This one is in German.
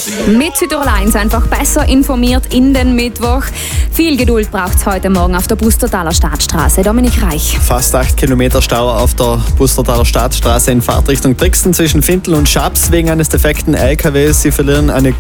Mit Südtirol 1 einfach besser informiert in den Mittwoch. Viel Geduld braucht es heute Morgen auf der Bustertaler Stadtstraße. Dominik Reich. Fast 8 Kilometer Stau auf der Bustertaler Stadtstraße in Fahrtrichtung Brixen zwischen Fintel und Schaps wegen eines defekten LKWs. Sie verlieren eine